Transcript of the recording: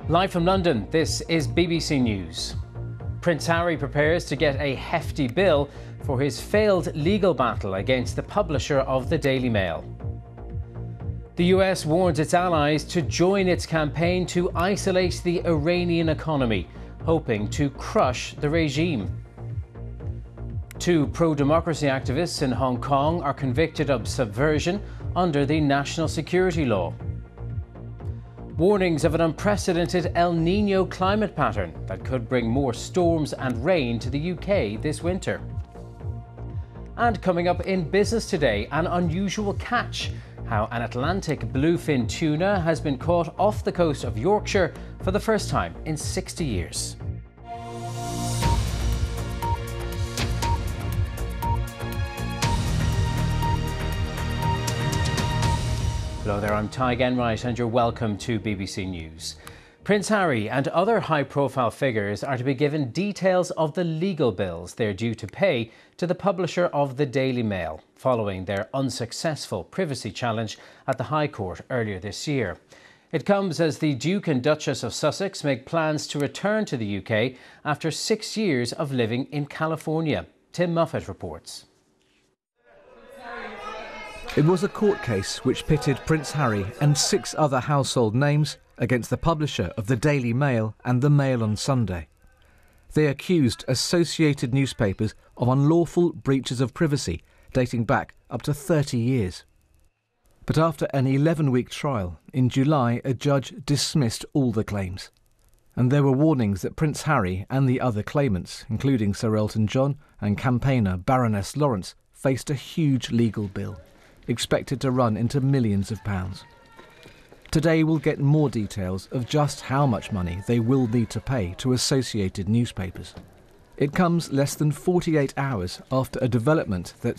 Live from London, this is BBC News. Prince Harry prepares to get a hefty bill for his failed legal battle against the publisher of the Daily Mail. The US warns its allies to join its campaign to isolate the Iranian economy, hoping to crush the regime. Two pro-democracy activists in Hong Kong are convicted of subversion under the national security law. Warnings of an unprecedented El Niño climate pattern that could bring more storms and rain to the UK this winter. And coming up in business today, an unusual catch. How an Atlantic bluefin tuna has been caught off the coast of Yorkshire for the first time in 60 years. Hello there, I'm Ty Genwright and you're welcome to BBC News. Prince Harry and other high-profile figures are to be given details of the legal bills they're due to pay to the publisher of the Daily Mail, following their unsuccessful privacy challenge at the High Court earlier this year. It comes as the Duke and Duchess of Sussex make plans to return to the UK after 6 years of living in California. Tim Muffet reports. It was a court case which pitted Prince Harry and 6 other household names against the publisher of the Daily Mail and the Mail on Sunday. They accused associated newspapers of unlawful breaches of privacy dating back up to 30 years. But after an 11-week trial, in July a judge dismissed all the claims. And there were warnings that Prince Harry and the other claimants, including Sir Elton John and campaigner Baroness Lawrence, faced a huge legal bill, expected to run into millions of pounds. Today we'll get more details of just how much money they will need to pay to associated newspapers. It comes less than 48 hours after a development that